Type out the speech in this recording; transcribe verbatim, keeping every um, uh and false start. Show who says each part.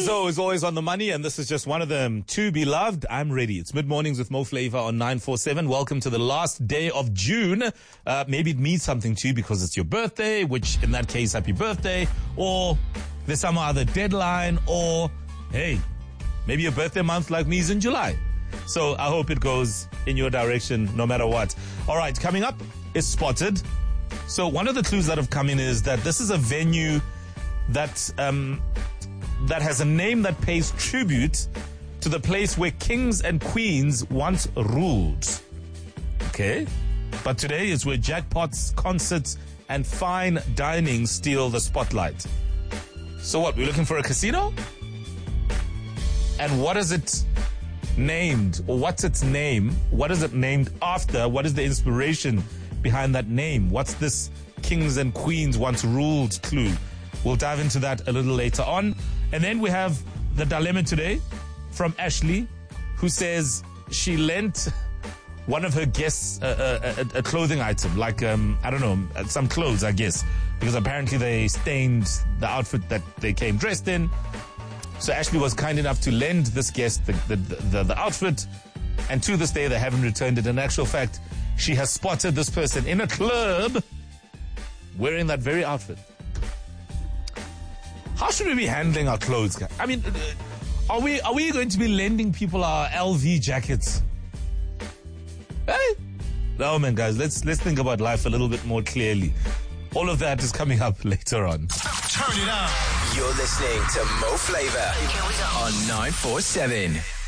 Speaker 1: Lizzo is always on the money, and this is just one of them. To be loved, I'm ready. It's mid-mornings with Mo Flavor on nine four seven. Welcome to the last day of June. Uh, maybe it means something to you because it's your birthday, which in that case, happy birthday. Or there's some other deadline, or hey, maybe your birthday month like me is in July. So I hope it goes in your direction no matter what. All right, coming up is Spotted. So one of the clues that have come in is that this is a venue that um, that has a name that pays tribute to the place where kings and queens once ruled. Okay? But today is where jackpots, concerts, and fine dining steal the spotlight. So what, we're looking for a casino? And what is it named? Or what's its name? What is it named after? What is the inspiration behind that name? What's this kings and queens once ruled clue? We'll dive into that a little later on. And then we have the dilemma today from Ashley, who says she lent one of her guests a, a, a clothing item, like, um, I don't know, some clothes, I guess, because apparently they stained the outfit that they came dressed in. So Ashley was kind enough to lend this guest the, the, the, the outfit, and to this day they haven't returned it. In actual fact, she has spotted this person in a club wearing that very outfit. How should we be handling our clothes? I mean, are we are we going to be lending people our L V jackets? Hey? No, man, guys, let's let's think about life a little bit more clearly. All of that is coming up later on.
Speaker 2: Turn it up. You're listening to Mo Flavor on nine four seven.